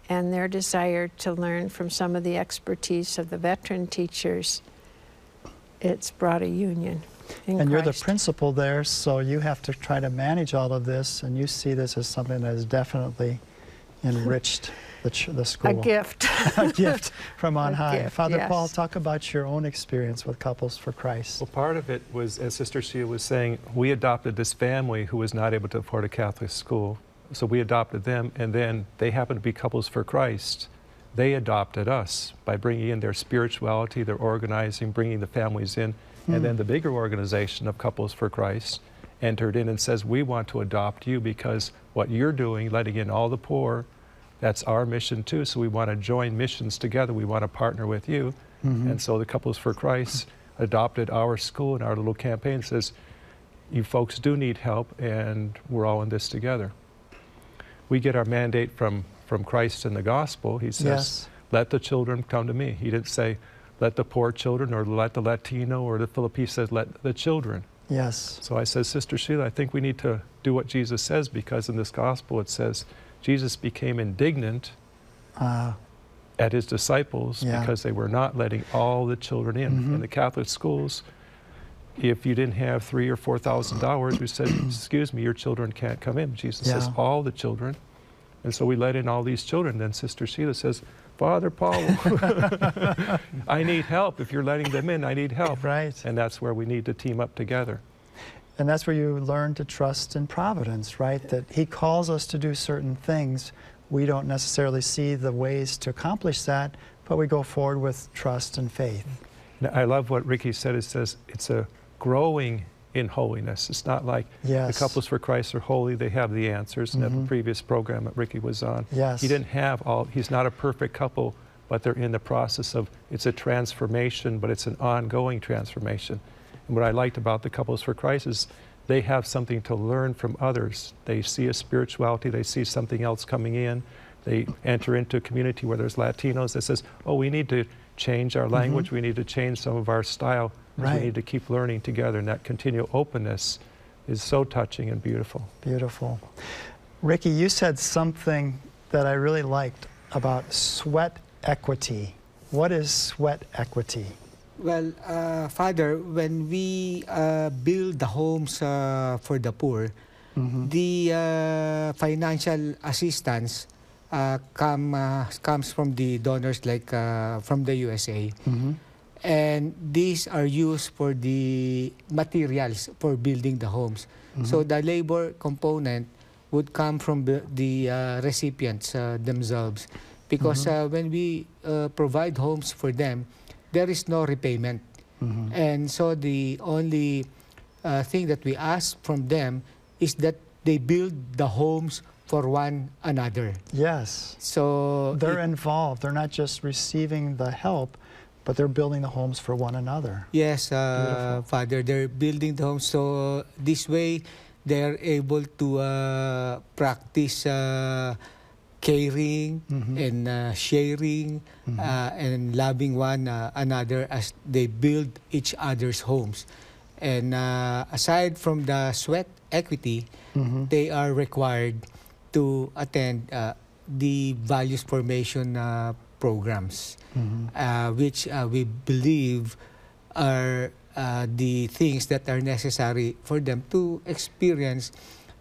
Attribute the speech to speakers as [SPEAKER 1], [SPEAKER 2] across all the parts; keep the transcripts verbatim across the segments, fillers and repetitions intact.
[SPEAKER 1] and their desire to learn from some of the expertise of the veteran teachers, it's brought a union in
[SPEAKER 2] And you're the
[SPEAKER 1] Christ.
[SPEAKER 2] principal there, so you have to try to manage all of this, and you see this as something that has definitely enriched the, ch the school.
[SPEAKER 1] A gift.
[SPEAKER 2] A gift from on
[SPEAKER 1] A
[SPEAKER 2] high.
[SPEAKER 1] gift,
[SPEAKER 2] Father
[SPEAKER 1] yes.
[SPEAKER 2] Paul, talk about your own experience with Couples for Christ.
[SPEAKER 3] Well, part of it was, as Sister Sheila was saying, we adopted this family who was not able to afford a Catholic school. So we adopted them, and then they happened to be Couples for Christ. They adopted us by bringing in their spirituality, their organizing, bringing the families in. Hmm. And then the bigger organization of Couples for Christ entered in and says, we want to adopt you because what you're doing, letting in all the poor, that's our mission too. So we want to join missions together. We want to partner with you. Mm-hmm. And so the Couples for Christ adopted our school, and our little campaign says, you folks do need help, and we're all in this together. We get our mandate from, from Christ in the gospel. He says, yes. Let the children come to me. He didn't say, let the poor children, or let the Latino, or the Filipino. He says, let the children.
[SPEAKER 2] Yes.
[SPEAKER 3] So I said, Sister Sheila, I think we need to do what Jesus says, because in this gospel it says, Jesus became indignant uh, at his disciples yeah. because they were not letting all the children in. Mm-hmm. In the Catholic schools, if you didn't have three or four thousand dollars, we said, excuse me, your children can't come in. Jesus yeah. says, all the children. And so we let in all these children. Then Sister Sheila says, Father Paul, I need help. If you're letting them in, I need help.
[SPEAKER 2] Right.
[SPEAKER 3] And that's where we need to team up together.
[SPEAKER 2] And that's where you learn to trust in providence, right? That he calls us to do certain things. We don't necessarily see the ways to accomplish that, but we go forward with trust and faith.
[SPEAKER 3] I love what Ricky said. It says it's a growing in holiness. It's not like yes. the Couples for Christ are holy, they have the answers. Mm-hmm. In the previous program that Ricky was on,
[SPEAKER 2] yes.
[SPEAKER 3] he didn't have all, he's not a perfect couple, but they're in the process of, it's a transformation, but it's an ongoing transformation. And what I liked about the Couples for Christ is they have something to learn from others. They see a spirituality, they see something else coming in. They enter into a community where there's Latinos that says, oh, we need to change our language, mm-hmm. we need to change some of our style. Right. We need to keep learning together, and that continual openness is so touching and beautiful.
[SPEAKER 2] Beautiful. Ricky, you said something that I really liked about sweat equity. What is sweat equity?
[SPEAKER 4] Well, uh, Father, when we uh, build the homes uh, for the poor, mm-hmm. the uh, financial assistance uh, come, uh, comes from the donors like uh, from the U S A. Mm-hmm. And these are used for the materials for building the homes. Mm-hmm. So the labor component would come from the, the uh, recipients uh, themselves. Because mm-hmm. uh, when we uh, provide homes for them, there is no repayment. Mm-hmm. And so the only uh, thing that we ask from them is that they build the homes for one another.
[SPEAKER 2] Yes.
[SPEAKER 4] So
[SPEAKER 2] they're
[SPEAKER 4] it,
[SPEAKER 2] involved. They're not just receiving the help, but they're building the homes for one another.
[SPEAKER 4] Yes, uh, Father, they're building the homes. So this way, they're able to uh, practice uh, caring mm-hmm. and uh, sharing mm-hmm. uh, and loving one uh, another as they build each other's homes. And uh, aside from the sweat equity, mm-hmm. they are required to attend uh, the values formation uh, programs, mm-hmm. uh, which uh, we believe are uh, the things that are necessary for them to experience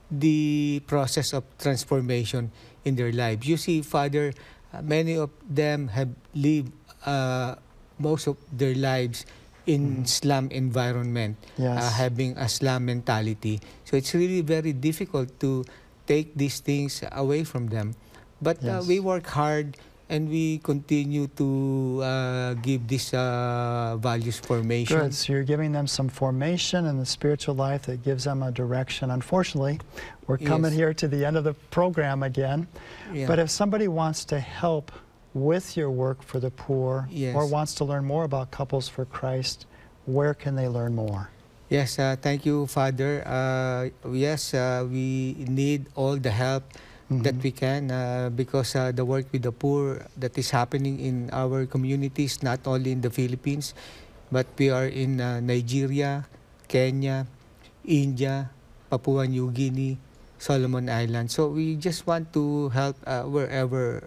[SPEAKER 4] the process of transformation in their lives. You see, Father, uh, many of them have lived uh, most of their lives in mm-hmm. slum environment,
[SPEAKER 2] yes.
[SPEAKER 4] uh, having a slum mentality. So it's really very difficult to take these things away from them. But yes. uh, we work hard and we continue to uh, give this uh, values formation.
[SPEAKER 2] Good, so you're giving them some formation in the spiritual life that gives them a direction. Unfortunately, we're coming yes. here to the end of the program again.
[SPEAKER 4] Yeah.
[SPEAKER 2] But if somebody wants to help with your work for the poor
[SPEAKER 4] yes.
[SPEAKER 2] or wants to learn more about Couples for Christ, where can they learn more?
[SPEAKER 4] Yes, uh, thank you, Father. Uh, yes, uh, we need all the help Mm-hmm. that we can uh, because uh, the work with the poor that is happening in our communities, not only in the Philippines, but we are in uh, Nigeria, Kenya, India, Papua New Guinea, Solomon Islands. So we just want to help uh, wherever